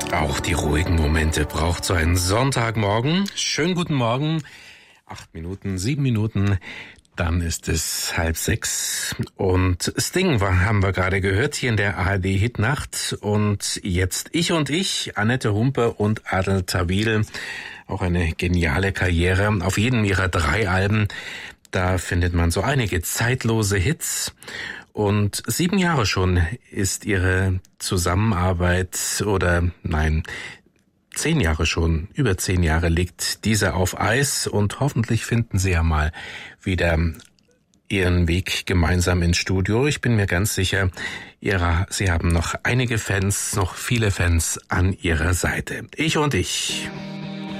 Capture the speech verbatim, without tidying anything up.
Auch die ruhigen Momente braucht so ein Sonntagmorgen. Schönen guten Morgen. Acht Minuten, sieben Minuten. Dann ist es halb sechs. Und Sting war, haben wir gerade gehört hier in der A R D Hitnacht. Und jetzt Ich und Ich, Annette Humpe und Adel Tawil. Auch eine geniale Karriere. Auf jedem ihrer drei Alben, da findet man so einige zeitlose Hits. Und sieben Jahre schon ist ihre Zusammenarbeit, oder nein, zehn Jahre schon, über zehn Jahre liegt diese auf Eis, und hoffentlich finden sie ja mal wieder ihren Weg gemeinsam ins Studio. Ich bin mir ganz sicher, ihre, sie haben noch einige Fans, noch viele Fans an ihrer Seite. Ich und Ich.